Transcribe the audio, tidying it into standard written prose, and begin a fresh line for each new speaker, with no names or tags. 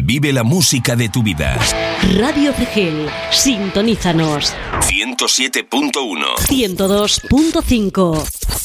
Vive la música de tu vida.
Radio Cegel, sintonízanos.
107.1.
102.5.